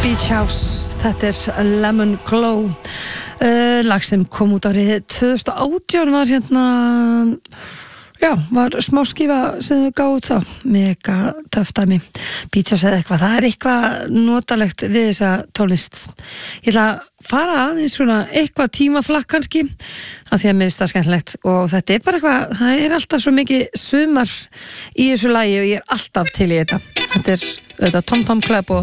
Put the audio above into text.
Beach House, þetta Lemon Glow, lag sem kom út árið 2018 var var smá skífa sem þau gáðu þá, mega töff dæmi. Beach House eða eitthvað, það eitthvað notalegt við þessa tónlist. Ég ætla að fara aðeins svona eitthvað tímaflakk kannski, af því að mér finnst það skemmtilegt og þetta bara eitthvað, það alltaf svo mikið sumar í þessu lagi og ég alltaf til í þetta. Þetta auðvitað Tom Tom Club og